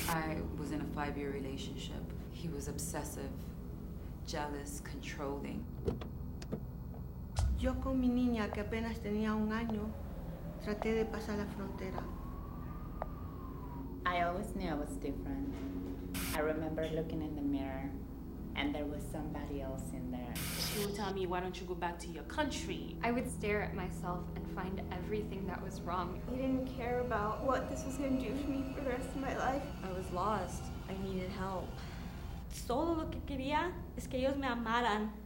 I was in a 5-year relationship. He was obsessive, jealous, controlling. Yo con mi niña, que apenas tenía 1 año, traté de pasar la frontera. I always knew I was different. I remember looking in the mirror and there was somebody else in there. She would tell me, why don't you go back to your country? I would stare at myself and find everything that was wrong. He didn't care about what this was going to do for me for the rest of my life. I was lost. I needed help. Solo lo que quería es que ellos me amaran.